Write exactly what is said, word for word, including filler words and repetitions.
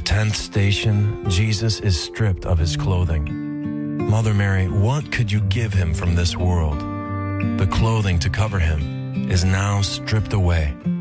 tenth station, Jesus is stripped of his clothing. Mother Mary, what could you give him from this world? The clothing to cover him is now stripped away.